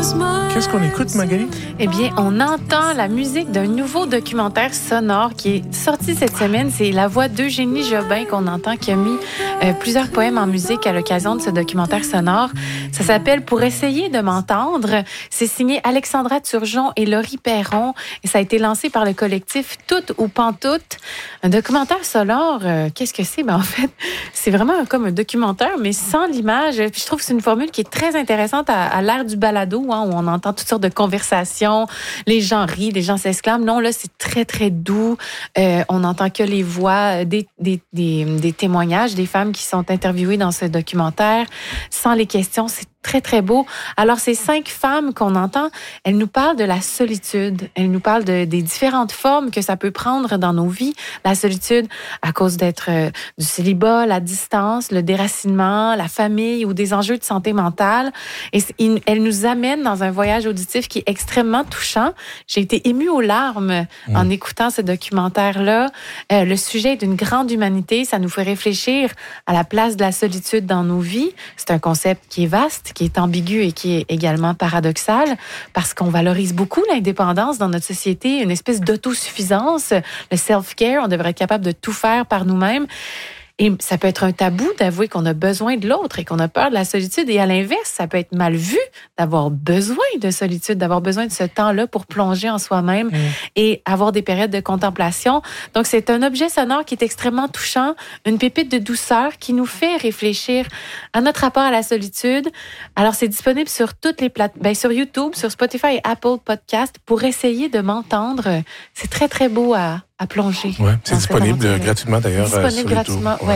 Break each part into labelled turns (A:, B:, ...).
A: Qu'est-ce qu'on écoute, Magali?
B: Eh bien, on entend la musique d'un nouveau documentaire sonore qui est sorti cette semaine. C'est la voix d'Eugénie Jobin qu'on entend, qui a mis plusieurs poèmes en musique à l'occasion de ce documentaire sonore. Ça s'appelle « Pour essayer de m'entendre ». C'est signé Alexandra Turgeon et Laurie Perron. Et ça a été lancé par le collectif Toutes ou Pantoutes. Un documentaire sonore, qu'est-ce que c'est? Ben, en fait, c'est vraiment comme un documentaire, mais sans l'image. Puis je trouve que c'est une formule qui est très intéressante à l'ère du balado, hein, où on entend toutes sortes de conversations. Les gens rient, les gens s'exclament. Non, là, c'est très, très doux. On n'entend que les voix des témoignages des femmes qui sont interviewées dans ce documentaire. Sans les questions, c'est très, très beau. Alors, ces 5 femmes qu'on entend, elles nous parlent de la solitude. Elles nous parlent des différentes formes que ça peut prendre dans nos vies. La solitude à cause d'être du célibat, la distance, le déracinement, la famille ou des enjeux de santé mentale. Et elles nous amènent dans un voyage auditif qui est extrêmement touchant. J'ai été émue aux larmes en écoutant ce documentaire-là. Le sujet est d'une grande humanité. Ça nous fait réfléchir à la place de la solitude dans nos vies. C'est un concept qui est vaste, qui est ambigu et qui est également paradoxal, parce qu'on valorise beaucoup l'indépendance dans notre société, une espèce d'autosuffisance, le self-care, on devrait être capable de tout faire par nous-mêmes. Et ça peut être un tabou d'avouer qu'on a besoin de l'autre et qu'on a peur de la solitude. Et à l'inverse, ça peut être mal vu d'avoir besoin de solitude, d'avoir besoin de ce temps-là pour plonger en soi-même et avoir des périodes de contemplation. Donc, c'est un objet sonore qui est extrêmement touchant, une pépite de douceur qui nous fait réfléchir à notre rapport à la solitude. Alors, c'est disponible sur toutes les plateformes, sur YouTube, sur Spotify et Apple Podcast. Pour essayer de m'entendre, c'est très, très beau à plonger.
A: Ouais, c'est disponible gratuitement d'ailleurs.
B: Disponible gratuitement,
A: ouais.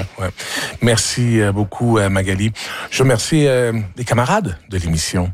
A: Merci beaucoup, Magali. Je remercie les camarades de l'émission.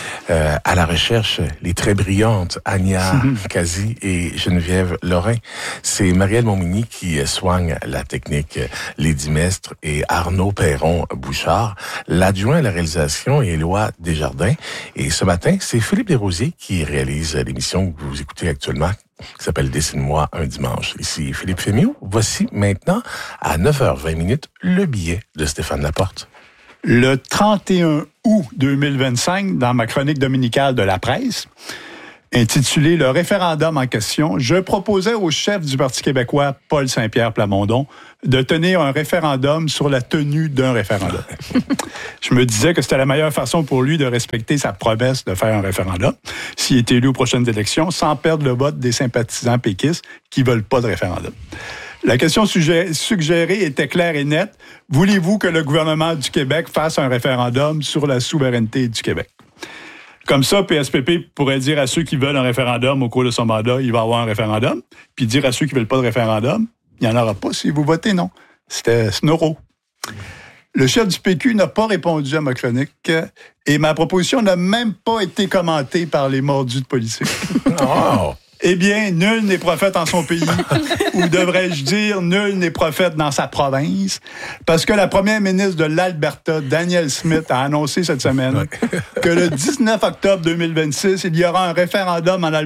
A: À la recherche, les très brillantes Ania Kazi et Geneviève Lorrain. C'est Marielle Montmigny qui soigne la technique, Lady Mestre et Arnaud Perron-Bouchard. L'adjoint à la réalisation est Éloi Desjardins. Et ce matin, c'est Philippe Desrosiers qui réalise l'émission que vous écoutez actuellement, qui s'appelle « Dessine-moi un dimanche ». Ici Philippe Fémiot. Voici maintenant, à 9h20, le billet de Stéphane Laporte.
C: Le 31 août 2025, dans ma chronique dominicale de la presse, intitulée « Le référendum en question », je proposais au chef du Parti québécois, Paul Saint-Pierre Plamondon, de tenir un référendum sur la tenue d'un référendum. Je me disais que c'était la meilleure façon pour lui de respecter sa promesse de faire un référendum, s'il est élu aux prochaines élections, sans perdre le vote des sympathisants péquistes qui ne veulent pas de référendum. La question suggérée était claire et nette. Voulez-vous que le gouvernement du Québec fasse un référendum sur la souveraineté du Québec? Comme ça, PSPP pourrait dire à ceux qui veulent un référendum au cours de son mandat, il va y avoir un référendum, puis dire à ceux qui ne veulent pas de référendum, il n'y en aura pas si vous votez non. C'était Snoro. Le chef du PQ n'a pas répondu à ma chronique et ma proposition n'a même pas été commentée par les mordus de politique.
A: Oh.
C: Eh bien, nul n'est prophète en son pays, ou devrais-je dire, nul n'est prophète dans sa province, parce que la première ministre de l'Alberta, Danielle Smith, a annoncé cette semaine que le 19 octobre 2026, il y aura un référendum en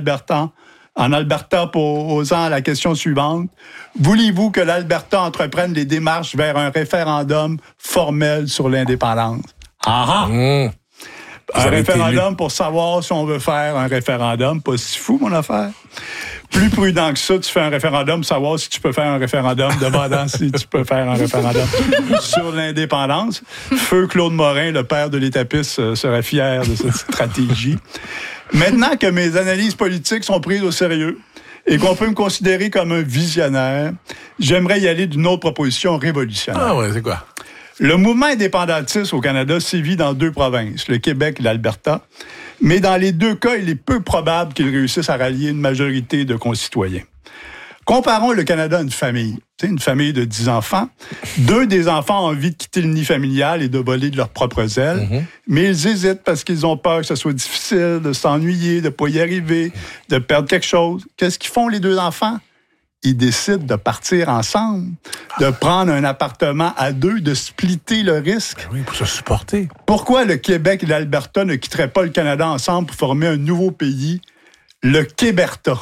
C: Alberta posant la question suivante. Voulez-vous que l'Alberta entreprenne les démarches vers un référendum formel sur l'indépendance? Ah ah! Un référendum pour savoir si on veut faire un référendum. Pas si fou, mon affaire. Plus prudent que ça, tu fais un référendum pour savoir si tu peux faire un référendum demandant si tu peux faire un référendum sur l'indépendance. Feu Claude Morin, le père de l'étapiste, serait fier de cette stratégie. Maintenant que mes analyses politiques sont prises au sérieux et qu'on peut me considérer comme un visionnaire, j'aimerais y aller d'une autre proposition révolutionnaire.
A: Ah ouais, c'est quoi?
C: Le mouvement indépendantiste au Canada sévit dans 2 provinces, le Québec et l'Alberta, mais dans les 2 cas, il est peu probable qu'ils réussissent à rallier une majorité de concitoyens. Comparons le Canada à une famille. Une famille de 10 enfants. 2 des enfants ont envie de quitter le nid familial et de voler de leurs propres ailes, mais ils hésitent parce qu'ils ont peur que ce soit difficile, de s'ennuyer, de ne pas y arriver, de perdre quelque chose. Qu'est-ce qu'ils font, les 2 enfants? Ils décident de partir ensemble, de prendre un appartement à 2, de splitter le risque.
A: Oui, pour se supporter.
C: Pourquoi le Québec et l'Alberta ne quitteraient pas le Canada ensemble pour former un nouveau pays, Le Québerta.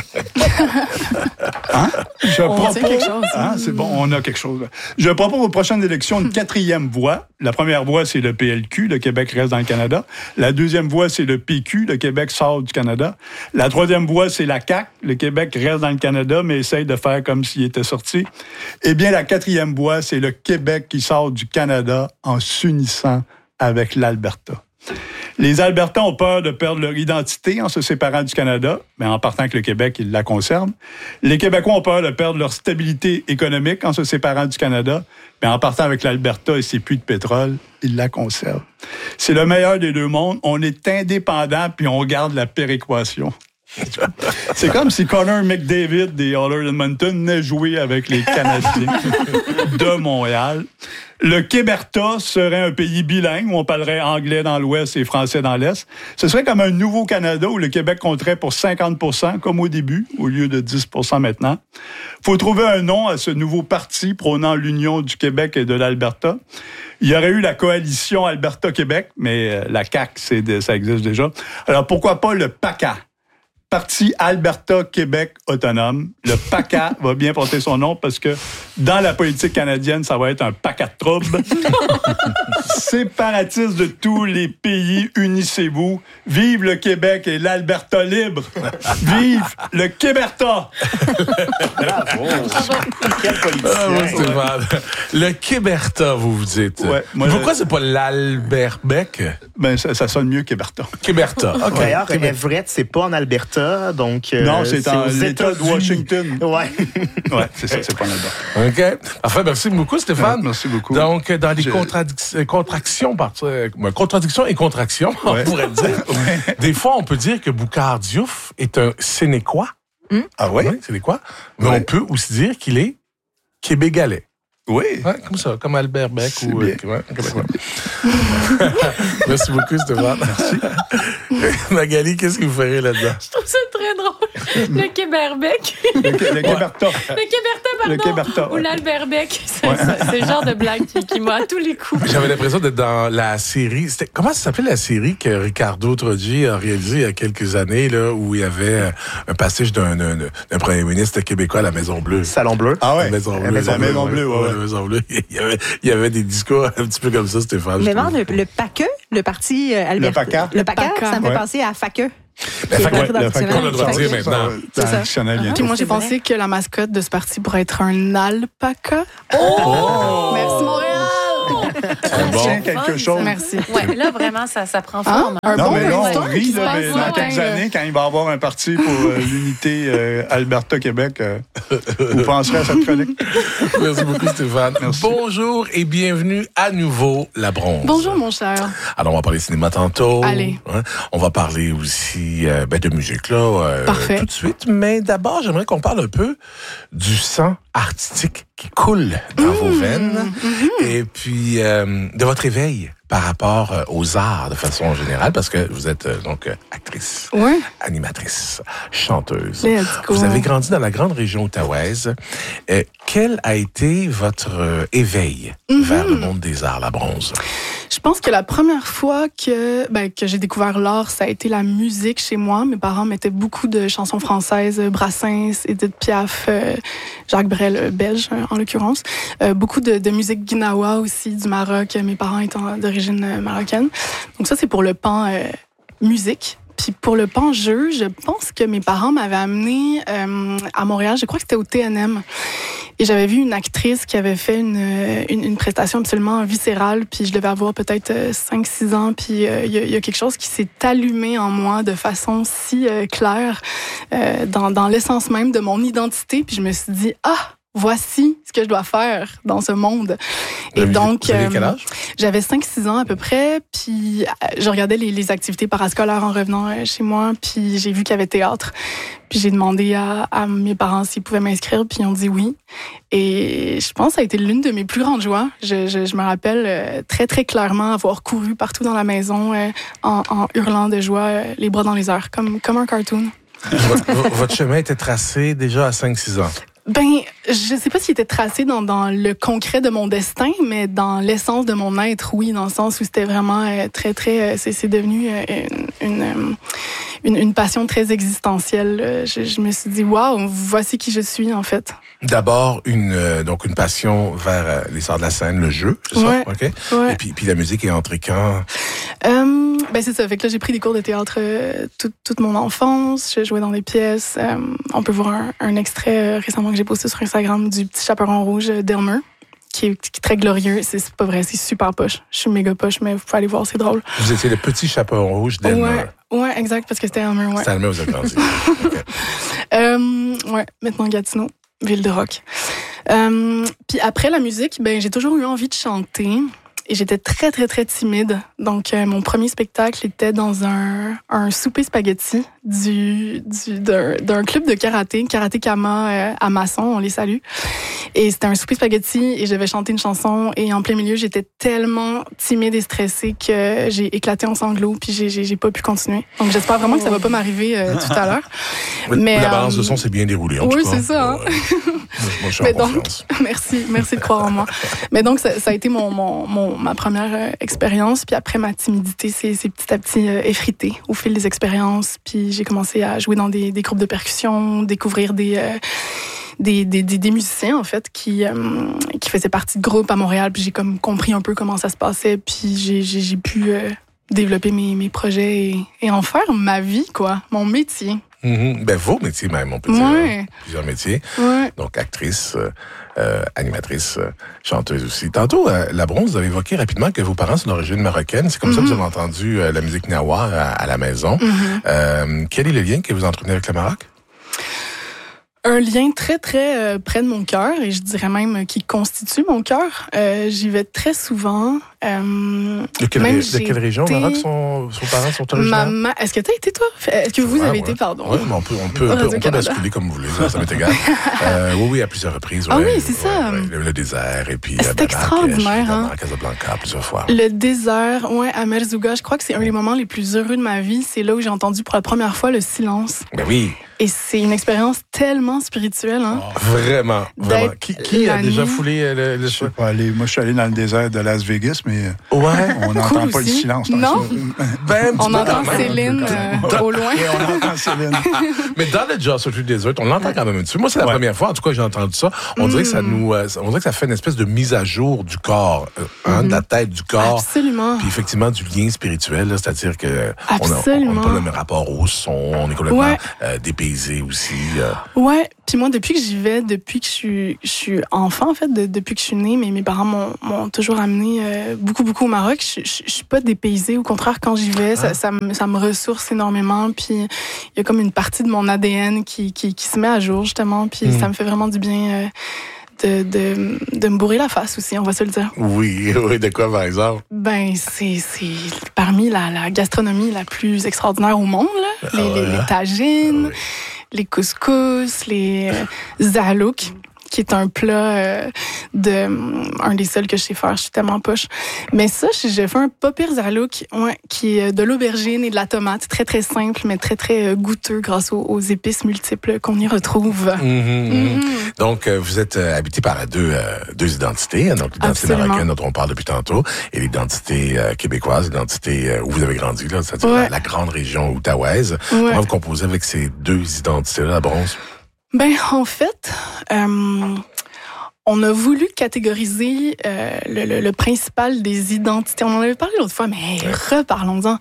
C: Hein?
D: On tient quelque chose.
C: Hein? C'est bon, on a quelque chose. Je propose aux prochaines élections une 4e voie. La première voie, c'est le PLQ, le Québec reste dans le Canada. La 2e voie, c'est le PQ, le Québec sort du Canada. La 3e voie, c'est la CAQ, le Québec reste dans le Canada, mais essaye de faire comme s'il était sorti. Eh bien, la 4e voie, c'est le Québec qui sort du Canada en s'unissant avec l'Alberta. Les Albertans ont peur de perdre leur identité en se séparant du Canada, mais en partant avec le Québec, ils la conservent. Les Québécois ont peur de perdre leur stabilité économique en se séparant du Canada, mais en partant avec l'Alberta et ses puits de pétrole, ils la conservent. C'est le meilleur des deux mondes. On est indépendant puis on garde la péréquation. C'est comme si Connor McDavid des Oilers d'Edmonton venait jouer avec les Canadiens de Montréal. Le Québerta serait un pays bilingue où on parlerait anglais dans l'Ouest et français dans l'Est. Ce serait comme un nouveau Canada où le Québec compterait pour 50%, comme au début, au lieu de 10% maintenant. Il faut trouver un nom à ce nouveau parti prônant l'union du Québec et de l'Alberta. Il y aurait eu la coalition Alberta-Québec, mais la CAQ, ça existe déjà. Alors pourquoi pas le PACA? Parti Alberta-Québec autonome. Le PACA va bien porter son nom parce que dans la politique canadienne, ça va être un PACA de trouble. Séparatistes de tous les pays, unissez-vous. Vive le Québec et l'Alberta libre. Vive le Québerta.
E: Bravo. Quel politicien.
A: Ah, Stéphane. Le Québerta, vous dites.
C: Ouais,
A: pourquoi c'est pas l'Alberbec?
C: Ben, ça sonne mieux Québerta.
A: Québerta, OK.
E: D'ailleurs, Everett, c'est pas en Alberta, donc...
C: non, c'est
E: aux
C: l'État de Washington.
E: Ouais.
C: Ouais, c'est ça, c'est pas en Alberta.
A: OK. Enfin, merci beaucoup, Stéphane.
C: Ouais, merci beaucoup.
A: Donc, dans les contractions et contractions, on pourrait dire, des fois, on peut dire que Boucard Diouf est un Sénécois.
C: Ah ouais?
A: Oui, Sénécois. Mais on peut aussi dire qu'il est québégalais.
C: Oui.
A: Ouais, comme ça, comme Albert Beck
C: C'est
A: ou...
C: bien.
A: Merci beaucoup, Stéphane. Merci. Magali, qu'est-ce que vous ferez là-dedans?
B: Je trouve ça très drôle. Le Québerbec.
C: Le Québerta.
B: Le Québerta, pardon.
C: Le Québerta,
B: Ou
C: ouais.
B: l'Alberbec. C'est le genre de blague qui m'a à tous les coups.
A: J'avais l'impression d'être dans la série... Comment ça s'appelait la série que Ricardo Troggi a réalisée il y a quelques années, là, où il y avait un passage d'un premier ministre québécois à la Maison-Bleue?
E: Salon Bleu.
C: Ah ouais.
A: La Maison-Bleue.
C: La Maison-Bleue, ouais.
A: La Maison-Bleue. Il y avait des discours un petit peu comme ça, Stéphane.
F: Mais non, le PACA, le parti Alberta.
C: Le PACA.
F: Le PACA, ça me fait penser à FACE.
A: Ben,
F: Qui est
A: FACA,
F: parti dans
C: le
F: le
C: FACA,
A: on a le droit de dire maintenant.
C: C'est
F: ça.
C: dictionnaire bientôt.
D: Puis moi, j'ai
F: C'est vrai.
D: pensé que la mascotte de ce parti pourrait être un alpaca.
A: Oh!
D: Merci, Montréal!
C: Tiens, quelque chose.
D: Merci.
B: Ouais, là, vraiment, ça prend forme.
D: Un
C: Non,
D: bon
C: mais là, on
D: brainstorm
C: rit,
D: qui se
C: là, mais
D: passe,
C: dans
D: ouais,
C: quelques
D: ouais.
C: années, quand il va y avoir un parti pour l'unité Alberta-Québec, vous penserez à cette chronique.
A: Merci beaucoup, Stéphane.
C: Merci.
A: Bonjour et bienvenue à nouveau, La Bronze.
D: Bonjour, mon cher.
A: Alors, on va parler cinéma tantôt.
D: Allez.
A: Hein? On va parler aussi de musique, là,
D: Parfait.
A: tout de suite. Mais d'abord, j'aimerais qu'on parle un peu du sang artistique qui coule dans vos veines. Et puis, de votre éveil par rapport aux arts de façon générale, parce que vous êtes donc actrice,
D: Oui.
A: animatrice, chanteuse.
D: Let's go.
A: Vous avez grandi dans la grande région ottaouaise. Quel a été votre éveil vers le monde des arts, La Bronze?
D: Je pense que la première fois que j'ai découvert l'art, ça a été la musique chez moi. Mes parents mettaient beaucoup de chansons françaises, Brassens, Edith Piaf, Jacques Brel, belge en l'occurrence. Beaucoup de musique guinawa aussi, du Maroc, mes parents étant d'origine marocaine. Donc ça, c'est pour le pan musique. Puis pour le pan jeu, je pense que mes parents m'avaient amené à Montréal, je crois que c'était au TNM. Et j'avais vu une actrice qui avait fait une prestation absolument viscérale, puis je devais avoir peut-être 5-6 ans, puis il y a quelque chose qui s'est allumé en moi de façon si claire dans l'essence même de mon identité, puis je me suis dit, voici ce que je dois faire dans ce monde. Et donc,
A: vous avez quel âge?
D: J'avais 5-6 ans à peu près, puis je regardais les activités parascolaires en revenant chez moi, puis j'ai vu qu'il y avait théâtre. Puis j'ai demandé à mes parents s'ils pouvaient m'inscrire, puis ils ont dit oui. Et je pense que ça a été l'une de mes plus grandes joies. Je me rappelle très, très clairement avoir couru partout dans la maison en hurlant de joie, les bras dans les airs, comme un cartoon.
A: Votre chemin était tracé déjà à 5-6 ans.
D: Ben, je sais pas s'il était tracé dans le concret de mon destin, mais dans l'essence de mon être, oui, dans le sens où c'était vraiment très, très... C'est devenu une passion très existentielle. Je me suis dit, waouh, voici qui je suis, en fait.
A: D'abord, donc une passion vers les arts de la scène, le jeu, c'est ça? OK?
D: Ouais.
A: Et puis la musique est entrée quand?
D: C'est ça. Fait que là, j'ai pris des cours de théâtre toute mon enfance. Je jouais dans des pièces. On peut voir un extrait récemment que j'ai posté sur Instagram du Petit Chaperon Rouge d'Elmer, qui est très glorieux. C'est pas vrai, c'est super poche. Je suis méga poche, mais vous pouvez aller voir, c'est drôle.
A: Vous étiez le Petit Chaperon Rouge d'Elmer.
D: Ouais, exact, parce que c'était Elmer, ouais.
A: C'était Elmer, vous avez grandi.
D: Okay. Maintenant Gatineau, ville de rock. Puis après la musique, j'ai toujours eu envie de chanter. Et j'étais très, très, très timide. Donc, mon premier spectacle était dans un souper spaghetti d'un club de karaté Kama à Masson, on les salue. Et c'était un souper spaghetti et je devais chanter une chanson. Et en plein milieu, j'étais tellement timide et stressée que j'ai éclaté en sanglots puis j'ai pas pu continuer. Donc, j'espère vraiment que ça va pas m'arriver tout à l'heure.
A: Mais la balance de son s'est bien déroulée, en tout cas.
D: Oui, c'est ça. Hein?
A: Moi, je suis en confiance.
D: Merci de croire en moi. Mais donc, ça a été ma première expérience. Puis après, ma timidité s'est petit à petit effritée au fil des expériences. Puis j'ai commencé à jouer dans des groupes de percussion, découvrir des musiciens, en fait, qui faisaient partie de groupes à Montréal. Puis j'ai comme compris un peu comment ça se passait. Puis j'ai pu développer mes projets et en faire ma vie, quoi, mon métier.
A: Vos métiers même, on peut dire. Plusieurs métiers.
D: Ouais.
A: Donc, actrice, animatrice, chanteuse aussi. Tantôt, la Bronze, vous avez évoqué rapidement que vos parents sont d'origine marocaine. C'est comme ça que vous avez entendu la musique Gnawa à la maison. Quel est le lien que vous entretenez avec le Maroc?
D: Un lien très, très près de mon cœur, et je dirais même qui constitue mon cœur. J'y vais très souvent.
A: De quelle région au Maroc vos parents sont originaires?
D: Est-ce que tu as été, toi? Est-ce que vous avez été, pardon?
A: Oui, mais on peut basculer comme vous voulez, ça m'est égal. Oui, à plusieurs reprises.
D: Ah oui, c'est ça.
A: Le désert, et puis
D: c'est extraordinaire,
A: hein? À Casablanca, plusieurs fois.
D: Le désert, à Merzouga, je crois que c'est un des moments les plus heureux de ma vie. C'est là où j'ai entendu pour la première fois le silence.
A: Ben oui.
D: Et c'est une expérience tellement spirituelle, hein?
A: Vraiment. Qui a déjà foulé le
C: Je sais pas aller. Moi, je suis allé dans le désert de Las Vegas, mais on n'entend pas le silence.
D: Non? On entend Céline au loin.
C: On entend Céline.
A: Mais dans le Just Street Desert, on l'entend quand même un petit peu. Moi, c'est la première fois, en tout cas, que j'ai entendu ça. On dirait que ça fait une espèce de mise à jour du corps, de la tête, du corps.
D: Absolument.
A: Puis effectivement, du lien spirituel, là, c'est-à-dire que on n'a pas le même rapport au son, on est complètement dépaysé aussi.
D: Ouais, puis moi, depuis que j'y vais, depuis que je suis enfant, en fait, depuis que je suis née, mes parents m'ont toujours amené beaucoup au Maroc. Je suis pas dépaysée. Au contraire, quand j'y vais, ça me ressource énormément. Puis il y a comme une partie de mon ADN qui se met à jour, justement. Puis ça me fait vraiment du bien de me bourrer la face aussi, on va se le dire.
A: Oui, de quoi, par exemple?
D: C'est parmi la gastronomie la plus extraordinaire au monde, là. Les tagines, les couscous, les zahalouk, qui est un plat un des seuls que je sais faire. Je suis tellement poche. Mais ça, j'ai fait un pas pire zahalouk, qui est de l'aubergine et de la tomate. Très, très simple, mais très, très goûteux grâce aux épices multiples qu'on y retrouve.
A: Donc, vous êtes habité par deux identités. Donc, l'identité marocaine dont on parle depuis tantôt et l'identité québécoise, l'identité où vous avez grandi, là, c'est-à-dire la grande région outaouaise. Comment vous composez avec ces deux identités-là, la Bronze?
D: En fait, on a voulu catégoriser le principal des identités. On en avait parlé l'autre fois, mais reparlons-en.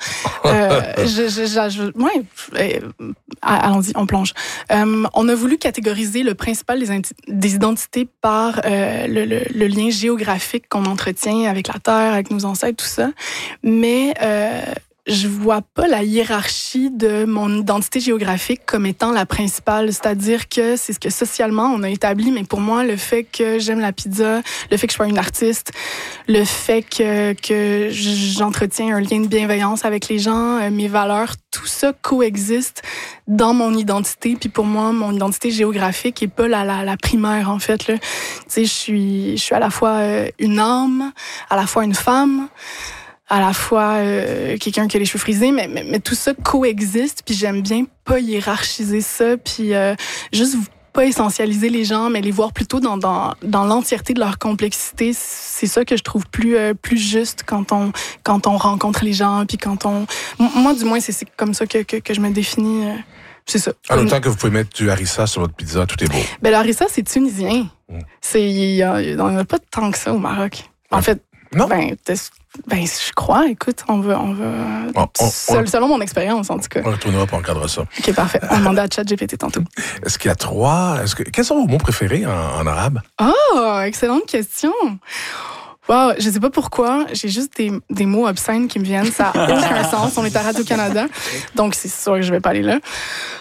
D: Allons-y, on plonge. On a voulu catégoriser le principal des identités par le lien géographique qu'on entretient avec la Terre, avec nos ancêtres, tout ça. Mais je vois pas la hiérarchie de mon identité géographique comme étant la principale. C'est-à-dire que c'est ce que socialement on a établi, mais pour moi, le fait que j'aime la pizza, le fait que je sois une artiste, le fait que j'entretiens un lien de bienveillance avec les gens, mes valeurs, tout ça coexiste dans mon identité. Puis pour moi, mon identité géographique est pas la primaire, en fait, là. Tu sais, je suis à la fois une âme, à la fois une femme, à la fois quelqu'un qui a les cheveux frisés, mais tout ça coexiste, puis j'aime bien pas hiérarchiser ça, puis juste pas essentialiser les gens, mais les voir plutôt dans l'entièreté de leur complexité. C'est ça que je trouve plus juste quand on rencontre les gens, puis moi du moins c'est comme ça que je me définis. C'est ça.
A: En même temps que vous pouvez mettre du harissa sur votre pizza, tout est beau.
D: Ben le harissa c'est tunisien. Il en a pas tant que ça au Maroc. En fait,
A: non.
D: Je crois. Écoute, on va selon mon expérience, en tout cas.
A: On retournera pour encadrer ça.
D: OK, parfait. On demandait à ChatGPT tantôt.
A: Est-ce qu'il y a quels sont vos mots préférés en arabe?
D: Oh, excellente question. Wow, je sais pas pourquoi, j'ai juste des mots obscènes qui me viennent. Ça n'a aucun sens. On est à Radio-Canada, donc c'est sûr que je vais pas aller là.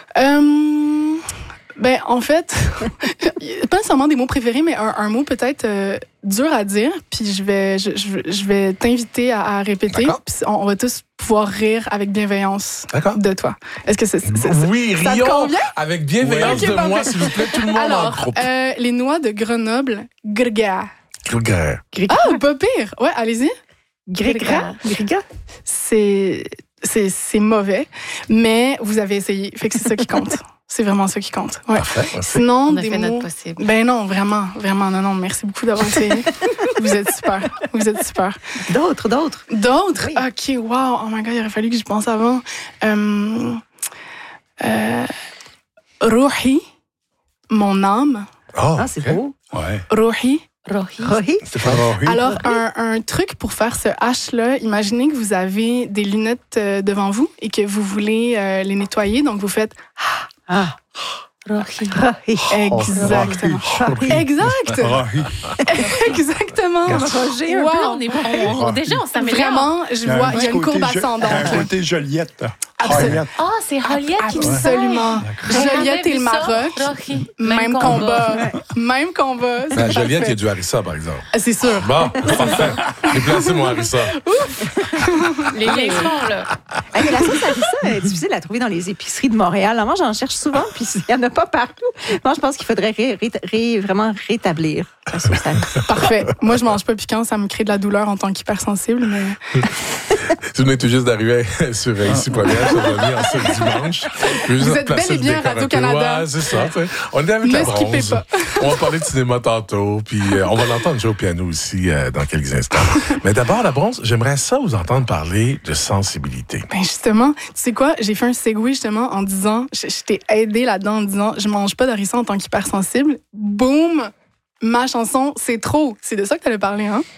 D: En fait, pas nécessairement des mots préférés, mais un mot peut-être dur à dire. Puis je vais t'inviter à répéter. Puis on va tous pouvoir rire avec bienveillance de toi. Est-ce que c'est
A: oui,
D: ça te convient?
A: Avec bienveillance de moi, s'il vous plaît, tout le monde en groupe.
D: Les noix de Grenoble, grga.
A: Grga.
D: Ah, pas pire. Ouais, allez-y.
F: Grga.
D: C'est mauvais, mais vous avez essayé. Fait que c'est ça qui compte. C'est vraiment ça qui compte. Ouais.
A: Parfait.
D: Sinon,
B: on a fait notre possible.
D: Ben non, vraiment. Non. Merci beaucoup d'avoir essayé. Vous êtes super.
F: D'autres.
D: D'autres?
F: Oui.
D: OK, wow. Oh my God, il aurait fallu que je pense avant. Rouhi, mon âme.
F: Ah, c'est beau.
C: Ouais.
D: Rouhi.
F: Rohi.
C: C'est pas Rohi.
D: Alors, un truc pour faire ce H-là, imaginez que vous avez des lunettes devant vous et que vous voulez les nettoyer. Donc, vous faites...
F: Rohi.
D: Exactement.
C: Rohi.
D: Exact.
C: Rohi.
D: Exactement.
F: Roger, un
D: Wow.
F: peu.
B: Déjà, on s'améliore.
D: Vraiment, je vois, il y a une courbe ascendante.
C: Il y a un côté Joliette.
D: Absolument.
C: Joliette.
B: Ah, c'est Joliette qui me dit ça.
D: Absolument. Joliette et le Maroc,
B: Rohi.
D: même combat. Même combat.
A: Mais à
D: C'est
A: Joliette, il y a
D: parfait.
A: du harissa, par exemple.
D: C'est sûr.
A: Bon, parfait. J'ai placé mon harissa.
B: Les léchons, là.
F: Mais la sauce harissa est difficile à trouver dans les épiceries de Montréal. Moi, j'en cherche souvent, puis il n'y en a pas partout. Moi, je pense qu'il faudrait vraiment rétablir la sauce harissa.
D: Parfait. Moi, je mange pas piquant, ça me crée de la douleur en tant qu'hypersensible, mais...
A: Si vous venez tout juste d'arriver sur Ici Première, sur Remis en ce dimanche.
D: Vous êtes bel et bien à Radio-Canada.
A: Ouais, c'est ça. On est avec
D: Ne
A: la
D: skippez
A: bronze.
D: pas.
A: On va parler de cinéma tantôt, puis on va l'entendre jouer au piano aussi dans quelques instants. Mais d'abord, la bronze, j'aimerais ça vous entendre parler de sensibilité.
D: Ben justement, tu sais quoi, j'ai fait un segue justement en disant, je t'ai aidé là-dedans en disant, je mange pas d'harissa en tant qu'hypersensible. Boum! Ma chanson, c'est trop. C'est de ça que t'allais parler, hein?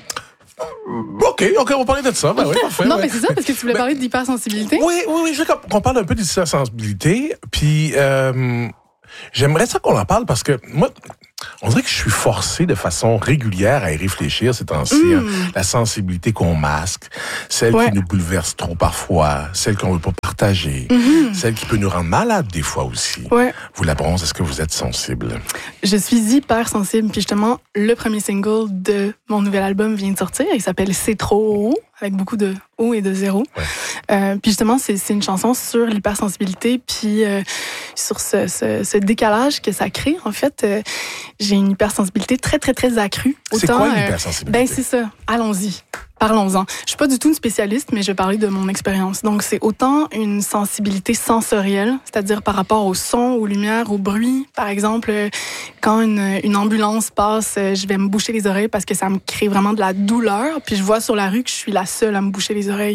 A: OK, on va parler de ça. Ben oui, parfait.
D: Non,
A: ouais.
D: mais c'est ça, parce que tu voulais parler d'hypersensibilité.
A: Oui, je veux qu'on parle un peu d'hypersensibilité, puis j'aimerais ça qu'on en parle parce que moi, on dirait que je suis forcé de façon régulière à y réfléchir ces temps-ci. Hein. La sensibilité qu'on masque, celle qui nous bouleverse trop parfois, celle qu'on veut pas partager, celle qui peut nous rendre malades des fois aussi.
D: Ouais.
A: Vous, la bronze, est-ce que vous êtes sensible?
D: Je suis hypersensible, puis justement, le premier single de mon nouvel album vient de sortir. Il s'appelle C'est trop haut, avec beaucoup de O et de zéro.
A: Ouais.
D: Puis justement, c'est une chanson sur l'hypersensibilité, puis sur ce décalage que ça crée. En fait, j'ai une hypersensibilité très, très, très accrue.
A: C'est quoi l'hypersensibilité?
D: Ben, c'est ça. Allons-y. Parlons-en. Je suis pas du tout une spécialiste, mais je vais parler de mon expérience. Donc, c'est autant une sensibilité sensorielle, c'est-à-dire par rapport au son, aux lumières, au bruit. Par exemple, quand une ambulance passe, je vais me boucher les oreilles parce que ça me crée vraiment de la douleur. Puis je vois sur la rue que je suis la seule à me boucher les oreilles.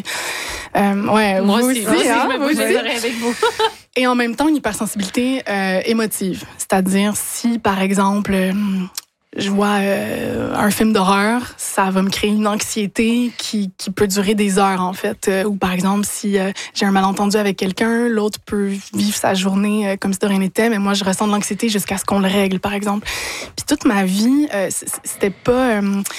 B: Moi aussi,
D: hein,
B: je me
D: vous
B: bouge les
D: aussi.
B: oreilles avec vous.
D: Et en même temps, une hypersensibilité émotive. C'est-à-dire, si, par exemple, je vois un film d'horreur, ça va me créer une anxiété qui peut durer des heures, en fait. Ou par exemple, si j'ai un malentendu avec quelqu'un, l'autre peut vivre sa journée comme si de rien n'était, mais moi, je ressens de l'anxiété jusqu'à ce qu'on le règle, par exemple. Puis toute ma vie, c'était pas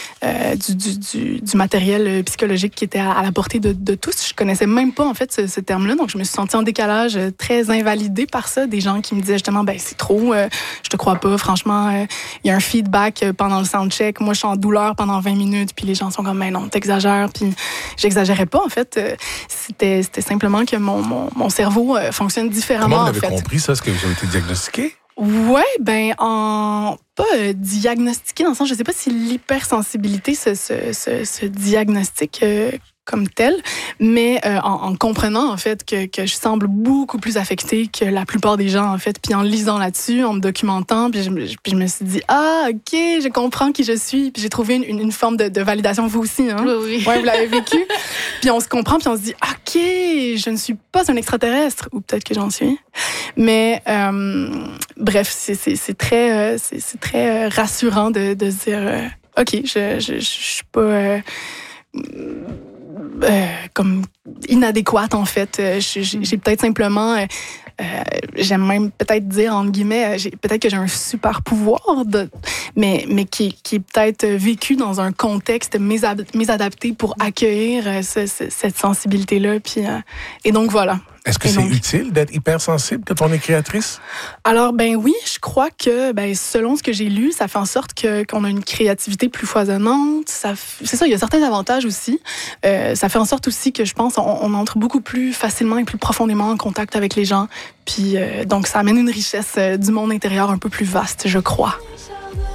D: du matériel psychologique qui était à la portée de tous. Je connaissais même pas, en fait, ce terme-là. Donc, je me suis sentie en décalage, très invalidée par ça. Des gens qui me disaient justement, ben c'est trop, je te crois pas, franchement, il y a un feedback pendant le soundcheck. Moi, je suis en douleur pendant 20 minutes, puis les gens sont comme, mais non, t'exagères. Puis j'exagérais pas, en fait. C'était simplement que mon cerveau fonctionne différemment,
A: Comment vous
D: en
A: l'avez
D: fait.
A: compris, ça, ce que vous avez été diagnostiqué?
D: Ouais, ben, pas diagnostiqué dans le sens, je sais pas si l'hypersensibilité se diagnostique comme tel, mais en comprenant en fait que je semble beaucoup plus affectée que la plupart des gens en fait, puis en lisant là-dessus, en me documentant, puis je me suis dit ok, je comprends qui je suis, puis j'ai trouvé une forme de validation, vous aussi, hein?
B: Oui.
D: Ouais, vous l'avez vécu, puis on se comprend, puis on se dit ok, je ne suis pas un extraterrestre, ou peut-être que j'en suis, mais bref, c'est très rassurant de se dire ok, je suis pas comme inadéquate en fait. J'ai peut-être simplement, j'aime même peut-être dire entre guillemets, peut-être que j'ai un super pouvoir, mais qui est peut-être vécu dans un contexte mésadapté pour accueillir cette sensibilité-là. Puis, et donc voilà.
A: Est-ce que c'est utile d'être hypersensible quand on est créatrice? Alors,
D: oui, je crois que, selon ce que j'ai lu, ça fait en sorte qu'on a une créativité plus foisonnante. C'est ça, il y a certains avantages aussi. Ça fait en sorte aussi que, je pense, on entre beaucoup plus facilement et plus profondément en contact avec les gens. Puis, donc, ça amène une richesse du monde intérieur un peu plus vaste, je crois.